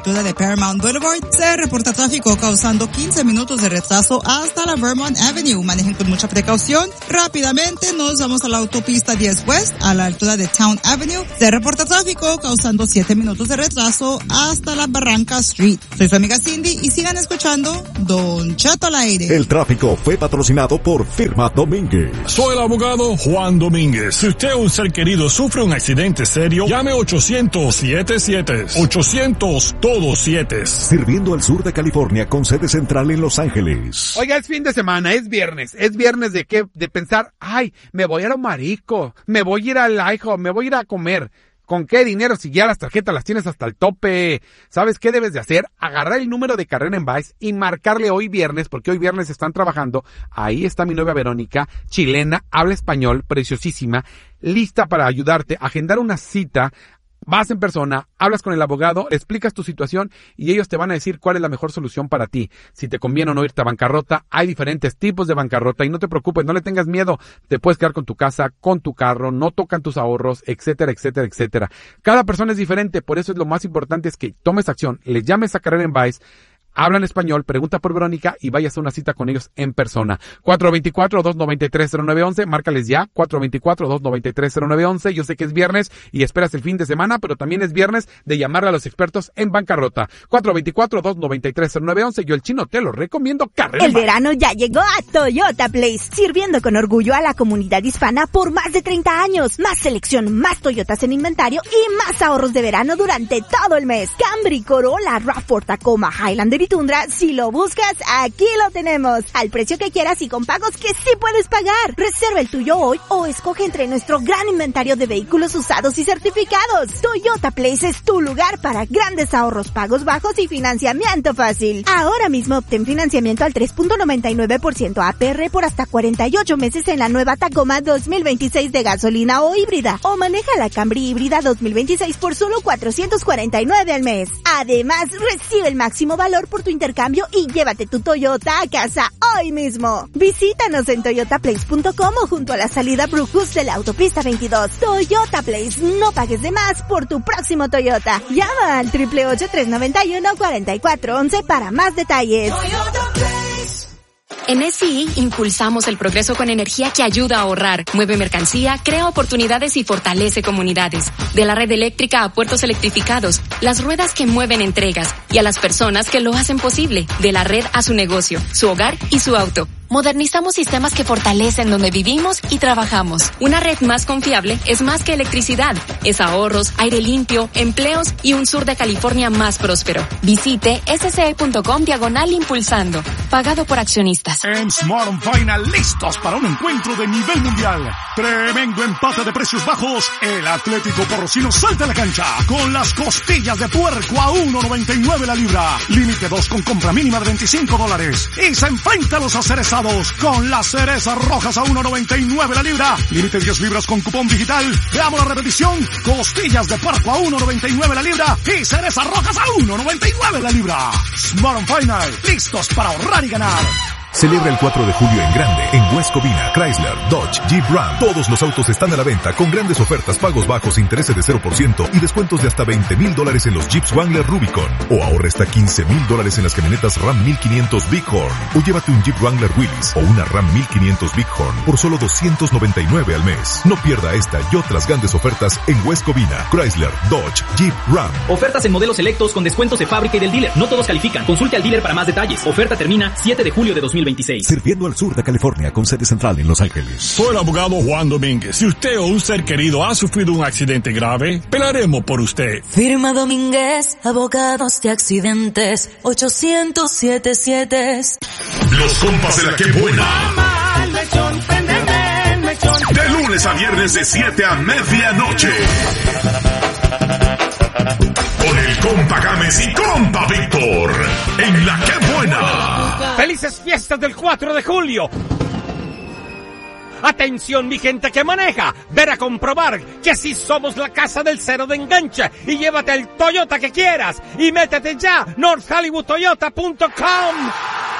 altura de Paramount Boulevard, se reporta tráfico causando 15 minutos de retraso hasta la Vermont Avenue. Manejen con mucha precaución. Rápidamente nos vamos a la autopista 10 West, a la altura de Town Avenue. Se reporta tráfico causando 7 minutos de retraso hasta la Barranca Street. Soy su amiga Cindy y sigan escuchando Don Cheto al aire. El tráfico fue patrocinado por Firma Domínguez. Soy el abogado Juan Domínguez. Si usted o un ser querido sufre un accidente serio, llame 800-77. 800 todos 7. Sirviendo al sur de California con sede central en Los Ángeles. Oiga, es fin de semana, es viernes. ¿Es viernes de qué? De pensar, ay, me voy a ir a un marisco, me voy a ir al IHOP, me voy a ir a comer. ¿Con qué dinero si ya las tarjetas las tienes hasta el tope? ¿Sabes qué debes de hacer? Agarrar el número de Carrera en Vice y marcarle hoy viernes, porque hoy viernes están trabajando. Ahí está mi novia Verónica, chilena, habla español, preciosísima, lista para ayudarte a agendar una cita. Vas en persona, hablas con el abogado, le explicas tu situación y ellos te van a decir cuál es la mejor solución para ti. Si te conviene o no irte a bancarrota, hay diferentes tipos de bancarrota y no te preocupes, no le tengas miedo. Te puedes quedar con tu casa, con tu carro, no tocan tus ahorros, etcétera, etcétera, etcétera. Cada persona es diferente, por eso es lo más importante es que tomes acción, le llames a Carrera en Vice, hablan español, pregunta por Verónica y vayas a una cita con ellos en persona. 424-293-0911, márcales ya, 424-293-0911. Yo sé que es viernes y esperas el fin de semana, pero también es viernes de llamarle a los expertos en bancarrota. 424-293-0911, yo el chino te lo recomiendo, Carrera. El verano ya llegó a Toyota Place, sirviendo con orgullo a la comunidad hispana por más de 30 años. Más selección, más Toyotas en inventario y más ahorros de verano durante todo el mes. Camry, Corolla, RAV4, Tacoma, Highlander y Tundra, si lo buscas, aquí lo tenemos. Al precio que quieras y con pagos que sí puedes pagar. Reserva el tuyo hoy o escoge entre nuestro gran inventario de vehículos usados y certificados. Toyota Place es tu lugar para grandes ahorros, pagos bajos y financiamiento fácil. Ahora mismo obtén financiamiento al 3.99% APR por hasta 48 meses en la nueva Tacoma 2026 de gasolina o híbrida. O maneja la Camry híbrida 2026 por solo $449 al mes. Además, recibe el máximo valor por tu intercambio y llévate tu Toyota a casa hoy mismo. Visítanos en toyotaplace.com o junto a la salida Brucus de la autopista 22. Toyota Place, no pagues de más por tu próximo Toyota. Llama al 888-391-4411 para más detalles. En SCI impulsamos el progreso con energía que ayuda a ahorrar, mueve mercancía, crea oportunidades y fortalece comunidades. De la red eléctrica a puertos electrificados, las ruedas que mueven entregas y a las personas que lo hacen posible. De la red a su negocio, su hogar y su auto. Modernizamos sistemas que fortalecen donde vivimos y trabajamos. Una red más confiable es más que electricidad. Es ahorros, aire limpio, empleos y un sur de California más próspero. Visite sce.com/impulsando. Pagado por accionistas. En Smart & Final, listos para un encuentro de nivel mundial. Tremendo empate de precios bajos. El Atlético Porrocino salta a la cancha con las costillas de puerco a $1.99 la libra. Límite 2 con compra mínima de $25. Y se enfrenta a los acerezados con las cerezas rojas a $1.99 la libra. Límite 10 libras con cupón digital. Veamos la repetición. Costillas de puerco a $1.99 la libra y cerezas rojas a $1.99 la libra. Smart & Final, listos para ahorrar y ganar. Celebra el 4 de julio en grande en West Covina, Chrysler, Dodge, Jeep Ram. Todos los autos están a la venta con grandes ofertas, pagos bajos, intereses de 0% y descuentos de hasta $20,000 en los Jeeps Wrangler Rubicon. O ahorra hasta $15,000 en las camionetas Ram 1500 Bighorn. O llévate un Jeep Wrangler Willys o una Ram 1500 Bighorn por solo $299 al mes. No pierda esta y otras grandes ofertas en West Covina, Chrysler, Dodge, Jeep Ram. Ofertas en modelos selectos con descuentos de fábrica y del dealer. No todos califican. Consulte al dealer para más detalles. Oferta termina 7 de julio de 2026. Sirviendo al sur de California con sede central en Los Ángeles. Soy el abogado Juan Domínguez. Si usted o un ser querido ha sufrido un accidente grave, pelaremos por usted. Firma Domínguez, abogados de accidentes, 800-77. Los compas de la que buena. De lunes a viernes de 7 a medianoche. Con el compa Gámez y compa Víctor. En la que buena. ¡Felices fiestas del 4 de julio! Atención mi gente que maneja, ver a comprobar que sí somos la casa del cero de enganche y llévate el Toyota que quieras y métete ya, northhollywoodtoyota.com.